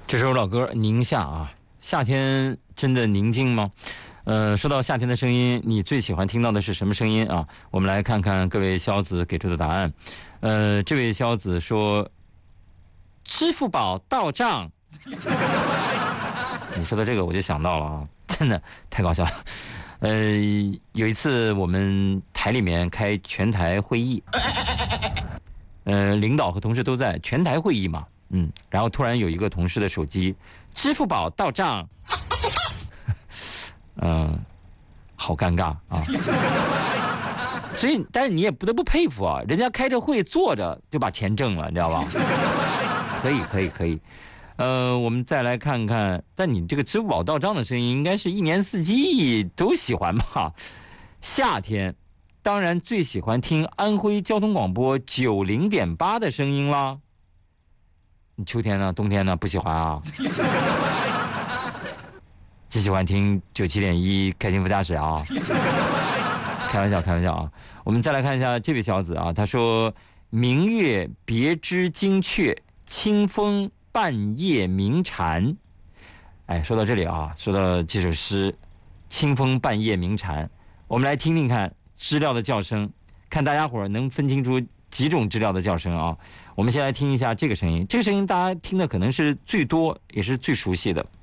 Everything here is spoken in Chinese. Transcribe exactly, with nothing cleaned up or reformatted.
这首老歌《宁夏》啊，夏天真的宁静吗？呃，说到夏天的声音，你最喜欢听到的是什么声音啊？我们来看看各位肖子给出的答案。呃，这位肖子说，支付宝到账。你说的这个我就想到了啊，真的太搞笑了。呃，有一次我们台里面开全台会议，呃，领导和同事都在，全台会议嘛。嗯，然后突然有一个同事的手机，支付宝到账，嗯、呃，好尴尬啊！所以，但是你也不得不佩服啊，人家开着会坐着就把钱挣了，你知道吧？可以，可以，可以。呃，我们再来看看，但你这个支付宝到账的声音，应该是一年四季都喜欢吧？夏天，当然最喜欢听安徽交通广播九零点八的声音啦。秋天呢？冬天呢？不喜欢啊？只喜欢听九七点一开心副驾驶啊？开玩笑，开玩笑啊！我们再来看一下这位小子啊，他说：“明月别枝惊鹊，清风半夜鸣蝉。”哎，说到这里啊，说到这首诗《清风半夜鸣蝉》，我们来听听看知了的叫声，看大家伙能分清楚几种知了的叫声啊。我们先来听一下这个声音，这个声音大家听的可能是最多也是最熟悉的。